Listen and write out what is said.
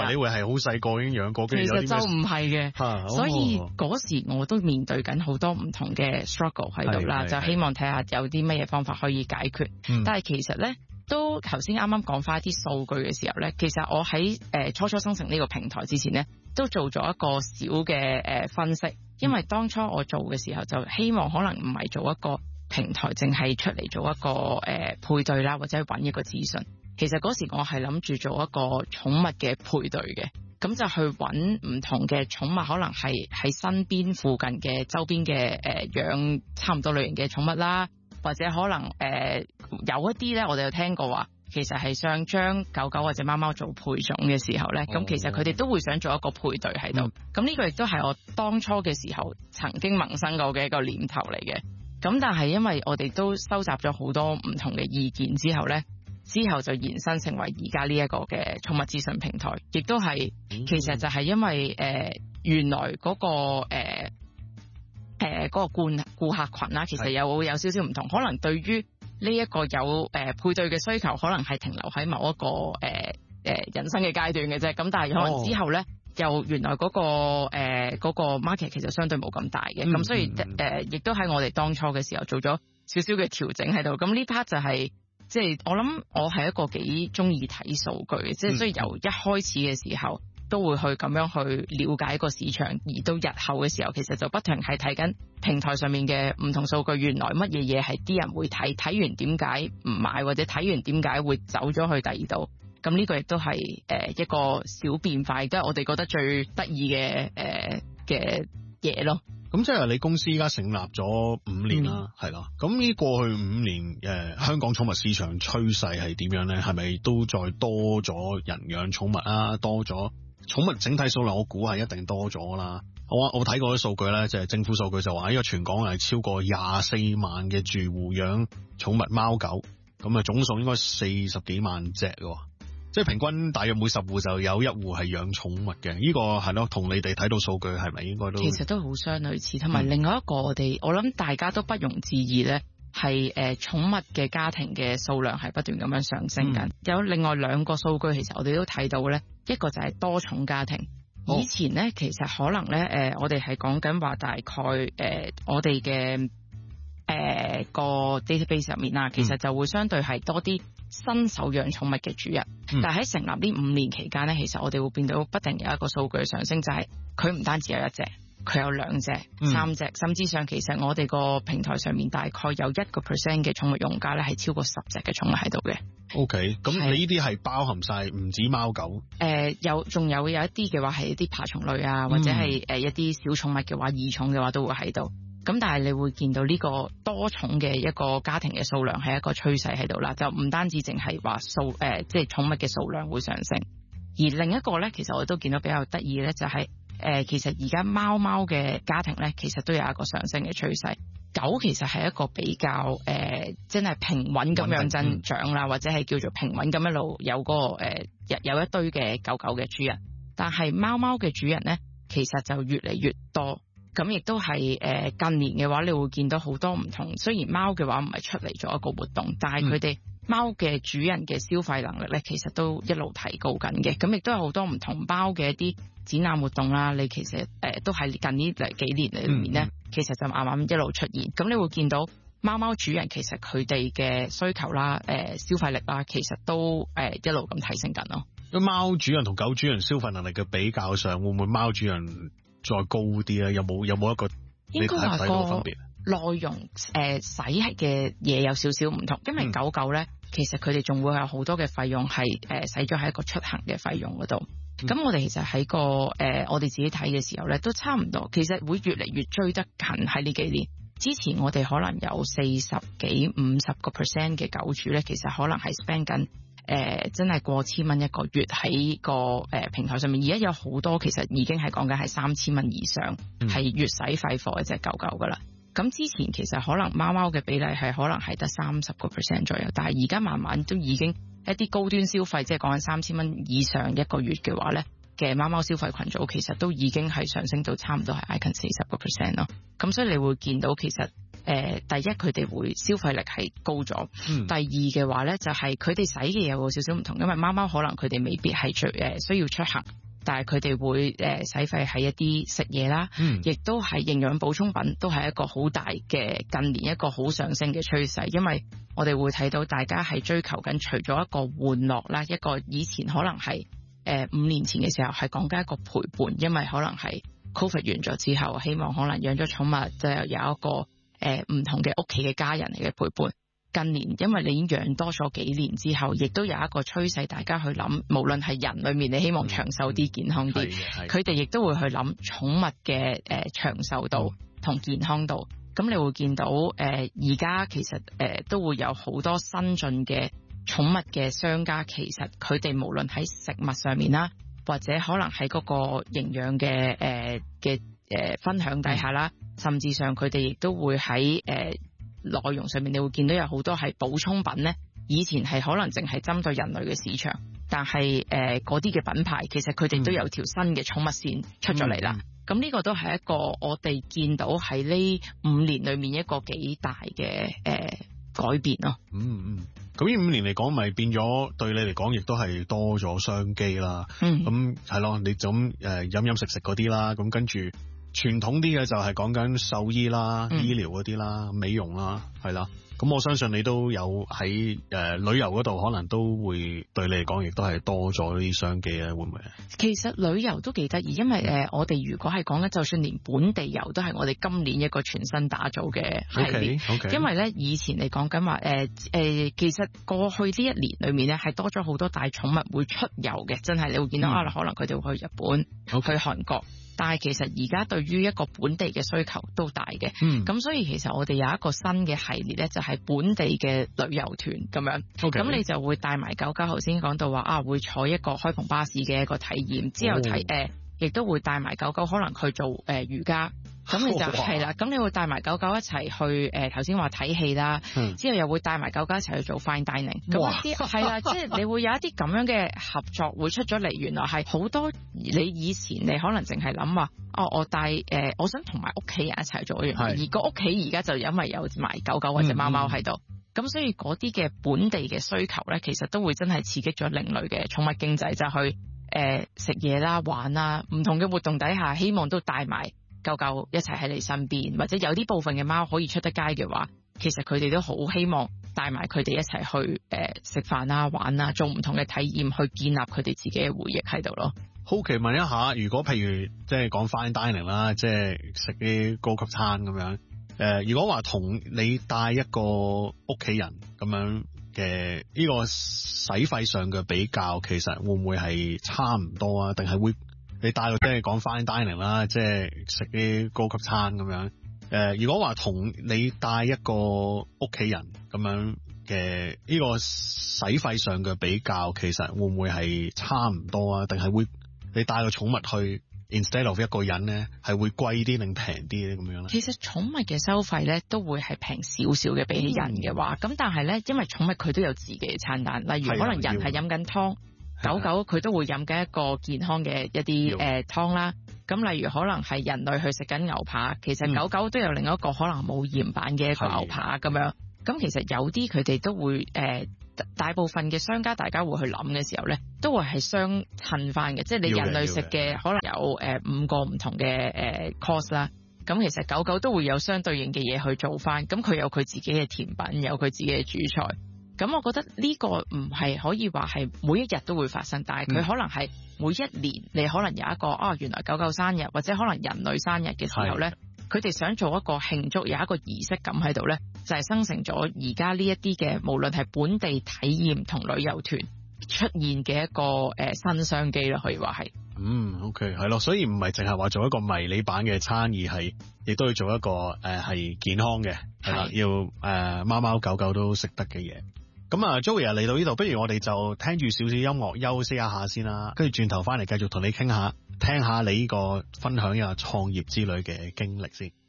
你會係好細個已經養過， 其實就唔係嘅，所以嗰時我都面對緊好多唔同嘅 struggle 喺度啦，就希望睇下有啲乜嘢方法可以解決。但係其實咧，都頭先啱啱講翻一啲數據嘅時候咧，其實我喺初初生成呢個平台之前咧，都做咗一個小嘅分析，因為當初我做嘅時候就希望可能唔係做一個平台，淨係出嚟做一個配對啦，或者揾一個資訊。其實嗰時我係諗住做一個寵物嘅配對嘅，咁就去揾唔同嘅寵物，可能係喺身邊附近嘅周邊嘅養差唔多類型嘅寵物啦，或者可能有一啲咧，我哋有聽過話，其實係想將狗狗或者貓貓做配種嘅時候咧，咁其實佢哋都會想做一個配對喺度。咁呢個亦都係我當初嘅時候曾經萌生過嘅一個念頭嚟嘅。咁但係因為我哋都收集咗好多唔同嘅意見之後咧，之後就延伸成為而家呢一個嘅寵物資訊平台，亦都係其實就係因為原來嗰個嗰個顧客群啦，其實有少少唔同，可能對於呢一個有配對嘅需求，可能係停留喺某一個人生嘅階段嘅啫。咁但係可能之後咧，又原來嗰個 market 其實相對冇咁大嘅，咁所以亦都喺我哋當初嘅時候做咗少少嘅調整喺度。咁呢 part 就係即係我諗我係一個幾中意睇數據嘅，即係所以由一開始嘅時候都會去咁樣去了解個市場，而到日後嘅時候，其實就不停係睇緊平台上面嘅唔同數據，原來乜嘢嘢係啲人會睇，睇完點解唔買，或者睇完點解會走咗去第二度。咁呢個亦都係一個小變化，亦都係我哋覺得最得意嘅嘢咯。 咁即係你公司依家成立咗5年啦，係啦。咁呢過去5年香港寵物市場趨勢係點樣咧？係咪都再多咗人養寵物啊？多咗寵物整體數量，我估係一定多咗啦。我睇過啲數據咧，就係政府數據就話呢個全港係超過24萬嘅住戶養寵物貓狗，咁啊總數應該40幾萬隻喎。即係平均大約每10戶就有1戶係養寵物嘅，呢個係咯，同你哋睇到數據係咪應該都其實都好相類似，同埋另外一個我諗大家都不容置疑咧，係寵物嘅家庭嘅數量係不斷咁樣上升緊。有另外2個數據，其實我哋都睇到咧，一個就係多寵家庭。以前咧，其實可能咧我哋係講緊話大概我哋嘅個 database 入面啊，其實就會相對係多啲新手養寵物嘅主人，但係喺成立呢5年期間咧，其實我哋會變到不定有一個數據上升，就係佢唔單止有1隻，佢有2隻、3隻，甚至上其實我哋個平台上面大概有1% 嘅寵物用家咧係超過10隻嘅寵物喺度嘅。 OK， 咁你呢啲係包含晒唔止貓狗？ 仲有一啲嘅話係一啲爬蟲類啊，或者係一啲小寵物嘅話，異寵嘅話都會喺度。咁但係你會見到呢個多寵嘅一個家庭嘅數量係一個趨勢喺度啦，就唔單止淨係話即係寵物嘅數量會上升，而另一個咧，其實我都見到比較得意咧，就係其實而家貓貓嘅家庭咧，其實都有一個上升嘅趨勢。狗其實係一個比較真係平穩咁樣增長啦，或者係叫做平穩咁一路有嗰個有一堆嘅狗狗嘅主人，但係貓貓嘅主人咧，其實就越嚟越多。咁亦都係近年嘅話，你會見到好多唔同。雖然貓嘅話唔係出嚟做一個活動，但係佢哋貓嘅主人嘅消費能力咧，其實都一路提高緊嘅。咁亦都有好多唔同貓嘅一啲展覽活動啦。你其實都係近呢幾年裏面咧，其實就慢慢一路出現。咁你會見到貓貓主人其實佢哋嘅需求啦、消費力啦，其實都一路咁提升緊咯。 咁貓主人同狗主人消費能力嘅比較上，會唔會貓主人再高啲咧？有冇一個應該話個分別？ 內容使嘅嘢有少少唔同，因為狗狗咧，其實佢哋仲會有好多嘅費用係使咗喺一個出行嘅費用嗰度。咁我哋其實喺個我哋自己睇嘅時候咧，都差唔多，其實會越嚟越追得近喺呢幾年。之前我哋可能有40幾50% 嘅狗主咧，其實可能係 spend 緊真係過千蚊一個月喺個平台上面。而家有好多其實已經係講緊係3000蚊以上，係月使費貨一隻狗狗噶啦。咁之前其實可能貓貓嘅比例係可能係得30% 左右，但係而家慢慢都已經一啲高端消費，即係講緊3000蚊以上一個月嘅話咧， 嘅貓貓消費群組其實都已經係上升到差唔多係挨近40%咯。咁所以你會見到其實第一佢哋會消費力係高咗，第二嘅話咧就係佢哋使嘅嘢會少少唔同，因為貓貓可能佢哋未必係需要出行，但係佢哋會使費喺一啲食嘢啦，亦都係營養補充品，都係一個好大嘅近年一個好上升嘅趨勢。因為我哋會睇到大家係追求緊除咗一個玩樂啦，一個以前可能係5年前嘅時候係講緊一個陪伴，因為可能係 Covid 完咗之後，希望可能養咗寵物就有一個唔同嘅屋企嘅家人嚟嘅陪伴。近年因為你已經養多咗幾年之後，亦都有一個趨勢，大家去諗，無論係人裏面你希望長壽啲、健康啲，佢哋亦都會去諗寵物嘅長壽度同健康度。咁你會見到而家其實都會有好多新進嘅寵物嘅商家，其實佢哋無論喺食物上面啦，或者可能喺嗰個營養嘅分享底下啦，甚至上佢哋亦都會喺內容上面，你會見到有好多係補充品咧。以前係可能淨係針對人類嘅市場，但係嗰啲嘅品牌其實佢哋都有條新嘅寵物線出咗嚟啦。咁呢個都係一個我哋見到喺呢5年裏面一個幾大嘅改變咯。 咁呢5年嚟講，咪變咗對你嚟講，亦都係多咗商機啦。咁係咯，你就咁飲食嗰啲啦，咁跟住傳統啲嘅就係講緊獸醫啦、醫療嗰啲啦、美容啦，係啦。咁我相信你都有喺旅遊嗰度，可能都會對你嚟講，亦都係多咗啲商機啊，會唔會？其實旅遊都幾得意，因為我哋如果係講緊，就算連本地遊都係我哋今年一個全新打造嘅系列。Okay. 因為咧以前你講緊話其實過去呢1年裏面咧係多咗好多大寵物會出遊嘅，真係你會見到可能佢哋會去日本、去韓國。但係其實而家對於一個本地嘅需求都大嘅，咁所以其實我哋有一個新嘅系列咧，就係本地嘅旅遊團咁樣。咁你就會帶埋狗狗，頭先講到話會坐一個開篷巴士嘅一個體驗，之後亦都會帶埋狗狗可能去做瑜伽。咁你就係啦，咁你會帶埋狗狗一齊去頭先話睇戲啦，之後又會帶埋狗狗一齊去做 fine dining。咁一啲係啦，即係你會有一啲咁樣嘅合作會出咗嚟，原來係好多你以前你可能淨係諗話我帶我想同埋屋企人一齊做一樣嘢，而個屋企而家就因為有埋狗狗或者貓貓喺度，咁所以嗰啲嘅本地嘅需求咧，其實都會真係刺激咗另類嘅寵物經濟，就去食嘢啦、玩啦，唔同嘅活動底下，希望都帶埋狗狗一齊喺你身邊，或者有啲部分嘅貓可以出得街嘅話，其實佢哋都好希望帶埋佢哋一齊去食飯啦、玩啦，做唔同嘅體驗，去建立佢哋自己嘅回憶喺度咯。 好奇問一下，如果譬如即係講 fine dining 啦，即係食啲高級餐咁樣，如果話同你帶一個屋企人咁樣嘅呢個使費上嘅比較，其實會唔會係差唔多啊？定係會？你帶到即係講 fine dining 啦，即係食啲高級餐咁樣。如果話同你帶一個屋企人咁樣嘅呢個使費上嘅比較，其實會唔會係差唔多啊？定係會你帶個寵物去 instead of 一個人咧，係會貴啲定平啲咧咁樣咧？其實寵物嘅收費咧都會係平少少嘅，比起人嘅話。咁但係咧，因為寵物佢都有自己嘅餐單，例如可能人係飲緊湯。狗狗佢都會飲緊一個健康嘅一啲湯啦，咁例如可能係人類去食緊牛扒，其實狗狗都有另一個可能冇鹽版嘅一個牛扒咁樣。咁其實有啲佢哋都會大部分嘅商家大家會去諗嘅時候咧，都會係相襯翻嘅，即係你人類食嘅可能有5個唔同嘅course 啦，咁其實狗狗都會有相對應嘅嘢去做翻，咁佢有佢自己嘅甜品，有佢自己嘅主菜。咁我覺得呢個唔係可以話係每一日都會發生，但係佢可能係每一年你可能有一個原來狗狗生日或者可能人類生日嘅時候咧，佢哋想做一個慶祝，有一個儀式感喺度咧，就係生成咗而家呢一啲嘅無論係本地體驗同旅遊團出現嘅一個新商機啦，可以話係。 OK 係咯，所以唔係淨係話做一個迷你版嘅餐，而係亦都要做一個係健康嘅，係啦，要貓貓狗狗都食得嘅嘢。咁啊 Joey 嚟到呢度，不如我哋就聽住少少音樂休息一下先啦，跟住轉頭翻嚟繼續同你傾下，聽下你呢個分享一下創業之旅嘅經歷先。